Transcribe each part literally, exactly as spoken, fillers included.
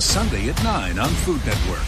Sunday at nine on Food Network.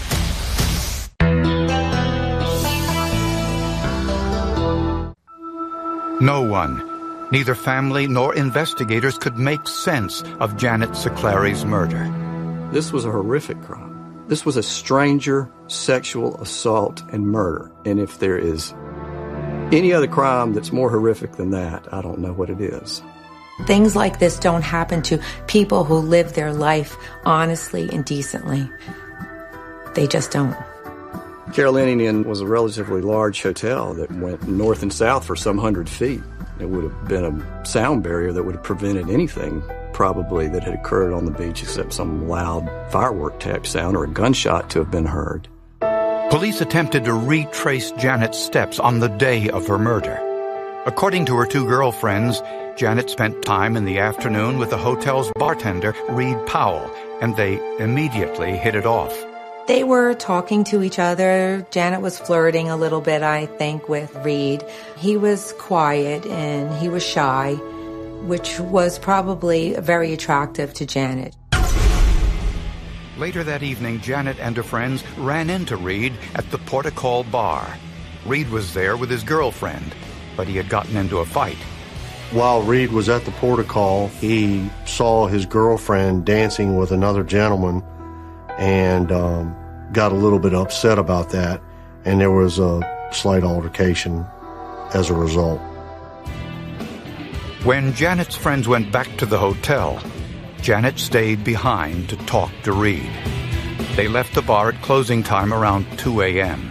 No one, neither family nor investigators, could make sense of Janet Siclari's murder. This was a horrific crime. This was a stranger sexual assault and murder. And if there is any other crime that's more horrific than that, I don't know what it is. Things like this don't happen to people who live their life honestly and decently. They just don't. Carolinian Inn was a relatively large hotel that went north and south for some hundred feet. It would have been a sound barrier that would have prevented anything probably that had occurred on the beach except some loud firework type sound or a gunshot to have been heard. Police attempted to retrace Janet's steps on the day of her murder. According to her two girlfriends, Janet spent time in the afternoon with the hotel's bartender, Reed Powell, and they immediately hit it off. They were talking to each other. Janet was flirting a little bit, I think, with Reed. He was quiet and he was shy, which was probably very attractive to Janet. Later that evening, Janet and her friends ran into Reed at the Portico bar. Reed was there with his girlfriend, but he had gotten into a fight. While Reed was at the Portico, he saw his girlfriend dancing with another gentleman and um, got a little bit upset about that, and there was a slight altercation as a result. When Janet's friends went back to the hotel, Janet stayed behind to talk to Reed. They left the bar at closing time around two a.m.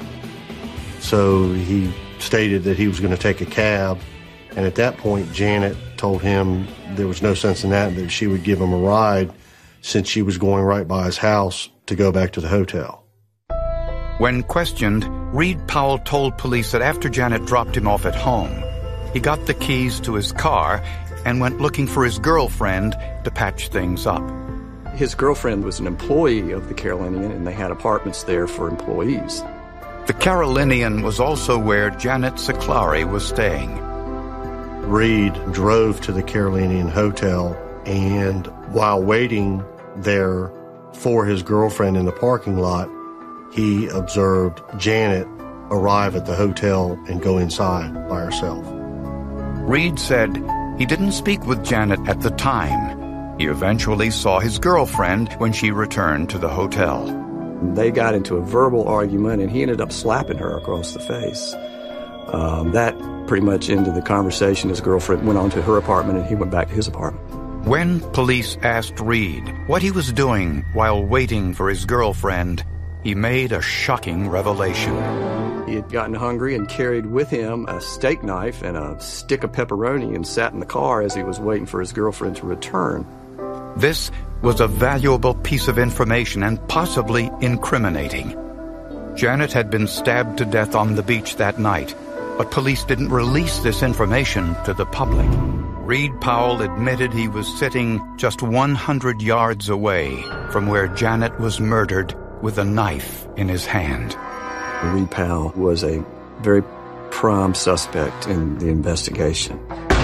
So he stated that he was going to take a cab, and at that point Janet told him there was no sense in that, that she would give him a ride since she was going right by his house to go back to the hotel. When questioned, Reed Powell told police that after Janet dropped him off at home, he got the keys to his car and went looking for his girlfriend to patch things up. His girlfriend was an employee of the Carolinian, and they had apartments there for employees. The Carolinian was also where Janet Siclari was staying. Reed drove to the Carolinian Hotel, and while waiting there for his girlfriend in the parking lot, he observed Janet arrive at the hotel and go inside by herself. Reed said he didn't speak with Janet at the time. He eventually saw his girlfriend when she returned to the hotel. They got into a verbal argument, and he ended up slapping her across the face. Um, that pretty much ended the conversation. His girlfriend went on to her apartment, and he went back to his apartment. When police asked Reed what he was doing while waiting for his girlfriend, he made a shocking revelation. He had gotten hungry and carried with him a steak knife and a stick of pepperoni and sat in the car as he was waiting for his girlfriend to return. This was a valuable piece of information and possibly incriminating. Janet had been stabbed to death on the beach that night, but police didn't release this information to the public. Reed Powell admitted he was sitting just one hundred yards away from where Janet was murdered with a knife in his hand. Reed Powell was a very prime suspect in the investigation.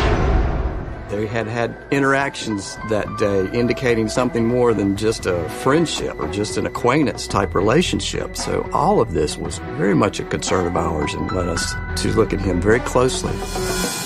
They had had interactions that day indicating something more than just a friendship or just an acquaintance-type relationship. So all of this was very much a concern of ours and led us to look at him very closely.